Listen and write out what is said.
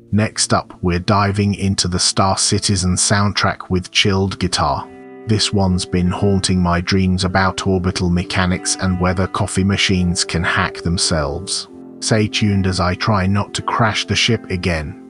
Next up, we're diving into the Star Citizen soundtrack with chilled guitar. This one's been haunting my dreams about orbital mechanics and whether coffee machines can hack themselves. Stay tuned as I try not to crash the ship again.